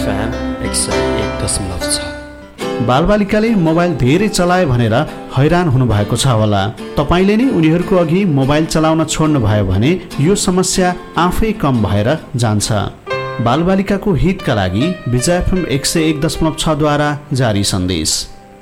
FM 101.6। बालबालिकाले mobile धेरै चलाए भनेर हैरान हुनुभएको छ होला। तपाईँले नै उनीहरूको अघि मोबाइल चलाउन छोड्नुभयो भने यो समस्या आफै कम भएर जान्छ। बालबालिकाको हितका लागि विजय FM 101.6 द्वारा जारी सन्देश।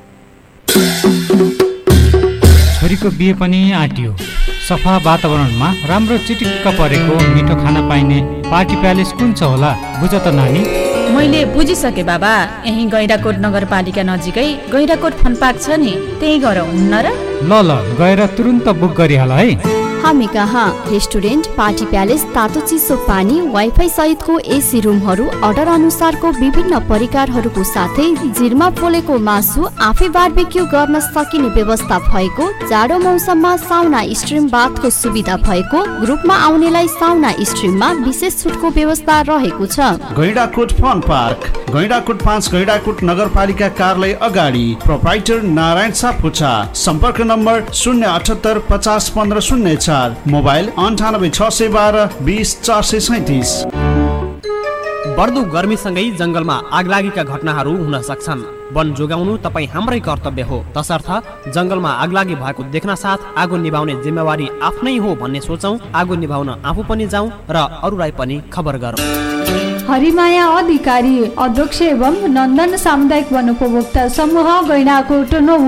छोरीको बिहे पनि आँटियो। सफा वातावरणमा राम्रो चिटिक्क परेको मिठो खाना पाइने पार्टी प्यालेस कुन छ होला बुझ त नानी। मैले बुझिसके बाबा, यही गैंडाकोट नगरपालिका नजिकै गैंडाकोट फन पार्क छ नि, त्यही गएर हुन्न र? ल गएर तुरुन्त बुक गरिहाल है। हामी कहाँ रेस्टुरेन्ट, पार्टी प्यालेस, तातो चिसो पानी, वाइफाई सहितको एसी रुमहरू, अर्डर अनुसारको विभिन्न परिकारहरूको साथै जिरमा पोलेको मासु, आफै बारबेक्यू गर्न सकिने व्यवस्था भएको, जाडो मौसममा साउना स्ट्रिम बाथको सुविधा भएको, ग्रुपमा आउनेलाई साउना स्ट्रिममा विशेष छुटको व्यवस्था रहेको छ। गैंडाकोट फन पार्क, गैंडाकोट 5, गैंडाकोट नगरपालिका कार्यालय अगाडि, प्रोप्राइटर नारायण सापकोटा। सम्पर्क नम्बर 078 50 15 04, मोबाइल 98 612 20 437। बढ्दो गर्मीसँगै जंगलमा आगलागीका घटनाहरू हुन सक्छन्। वन जोगाउनु तपाईँ हाम्रै कर्तव्य हो। तसर्थ जंगलमा आगलागी भएको देख्न साथ आगो निभाउने जिम्मेवारी आफ्नै हो भन्ने सोचौं। आगो निभाउन आफू पनि जाउँ र अरूलाई पनि खबर गरौँ। हरिमाया अधिकारी, अध्यक्ष एवं नन्दन सामुदायिक वन उपभोक्ता समूह गैंडाकोट 9